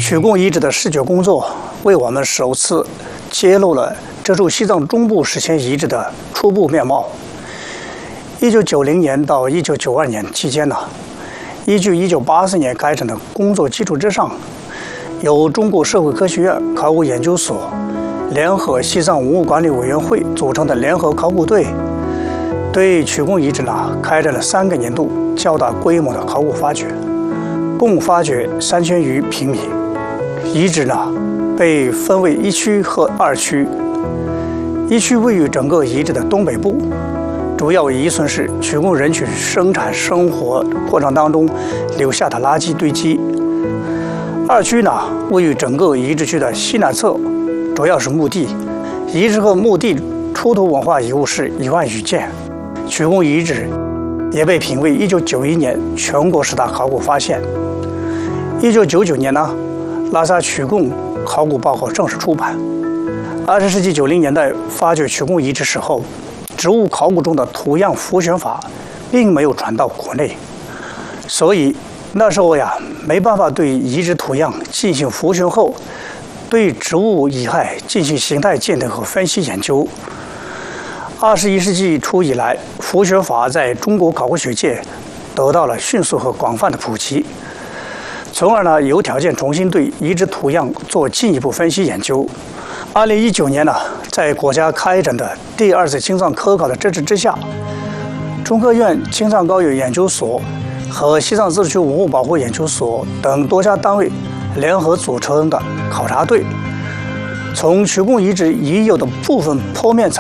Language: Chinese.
曲贡遗址的视觉工作为我们首次揭露了这处西藏中部史前遗址的初步面貌。1990年到1992年期间依据1984年开展的工作基础之上，由中国社会科学院考古研究所联合西藏文物管理委员会组成的联合考古队，对曲贡遗址开展了3个年度较大规模的考古发掘，共发掘3000余平米。遗址被分为1区和2区。1区位于整个遗址的东北部，主要遗存是曲贡人群生产生活过程当中留下的垃圾堆积。2区位于整个遗址区的西南侧，主要是墓地。遗址和墓地出土文化遗物是1万余件。曲贡遗址也被评为1991年全国10大考古发现。1999年拉萨曲贡考古报告正式出版。20世纪90年代发掘曲贡遗址时候，植物考古中的图样复选法并没有传到国内，所以那时候没办法对遗址图样进行复选后对植物遗骸进行形态鉴定和分析研究。21世纪初以来，复选法在中国考古学界得到了迅速和广泛的普及，从而有条件重新对遗址图样做进一步分析研究。2019年在国家开展的第2次青藏科考的支持之下，中科院青藏高原研究所和西藏自治区文物保护研究所等多家单位联合组成的考察队，从曲贡遗址已有的部分剖面